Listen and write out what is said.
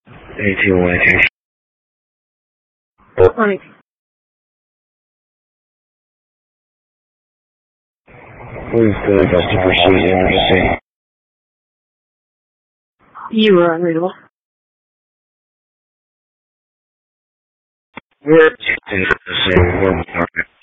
18 Like, Please do the best to proceed in emergency. you are unreadable. We're in the same room.